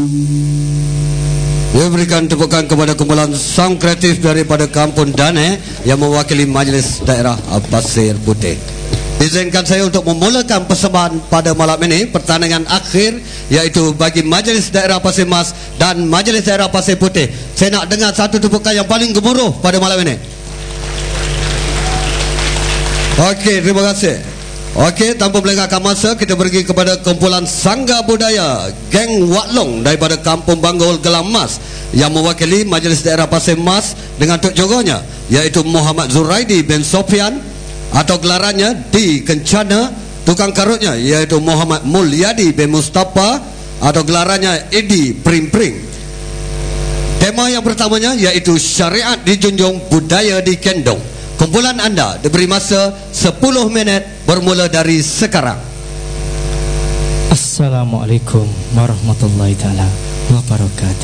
Saya berikan tepukan kepada kumpulan Sang Kreatif daripada Kampung Dane yang mewakili Majlis Daerah Pasir Putih. Izinkan saya untuk memulakan persembahan pada malam ini, pertandingan akhir, iaitu bagi Majlis Daerah Pasir Mas dan Majlis Daerah Pasir Putih. Saya nak dengar satu tepukan yang paling gemuruh pada malam ini. Okey, terima kasih. Okey, tanpa melengahkan masa, kita pergi kepada kumpulan Sangga Budaya Geng Watlong daripada Kampung Banggol Gelang Mas yang mewakili Majlis Daerah Pasir Mas dengan tok jogonya, iaitu Muhammad Zuraidi bin Sofian, atau gelarannya di Kencana. Tukang karutnya iaitu Muhammad Mulyadi bin Mustafa, atau gelarannya Edi Pring Pring. Tema yang pertamanya iaitu syariat dijunjung, budaya dikendong. Kumpulan anda diberi masa 10 minit bermula dari sekarang. Assalamualaikum warahmatullahi taala wabarakatuh.